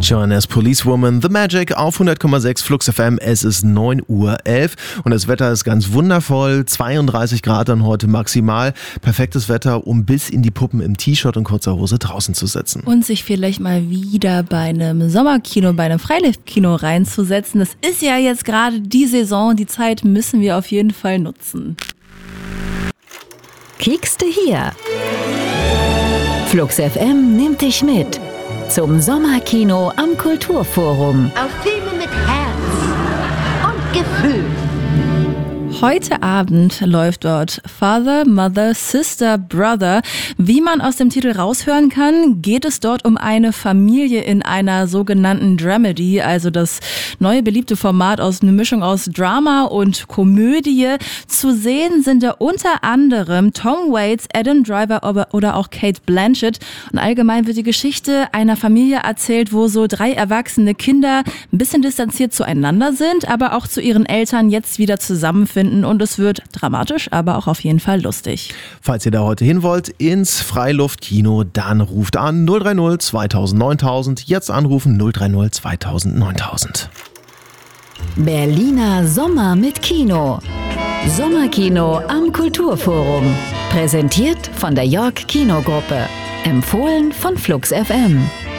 Joanna's Policewoman, The Magic auf 100,6 Flux FM. Es ist 9:11 Uhr und das Wetter ist ganz wundervoll. 32 Grad dann heute maximal. Perfektes Wetter, um bis in die Puppen im T-Shirt und kurzer Hose draußen zu sitzen. Und sich vielleicht mal wieder bei einem Sommerkino, bei einem Freiluftkino reinzusetzen. Das ist ja jetzt gerade die Saison. Die Zeit müssen wir auf jeden Fall nutzen. Kiekste hier. Flux FM nimmt dich mit zum Sommerkino am Kulturforum. Auf Filme mit Herz und Gefühl. Heute Abend läuft dort Father, Mother, Sister, Brother. Wie man aus dem Titel raushören kann, geht es dort um eine Familie in einer sogenannten Dramedy, also das neue beliebte Format aus einer Mischung aus Drama und Komödie. Zu sehen sind da unter anderem Tom Waits, Adam Driver oder auch Cate Blanchett. Und allgemein wird die Geschichte einer Familie erzählt, wo so 3 erwachsene Kinder ein bisschen distanziert zueinander sind, aber auch zu ihren Eltern jetzt wieder zusammenfinden. Und es wird dramatisch, aber auch auf jeden Fall lustig. Falls ihr da heute hin wollt, ins Freiluftkino, dann ruft an 030 2000 9000. Jetzt anrufen 030 2000 9000. Berliner Sommer mit Kino. Sommerkino am Kulturforum. Präsentiert von der York Kinogruppe. Empfohlen von Flux FM.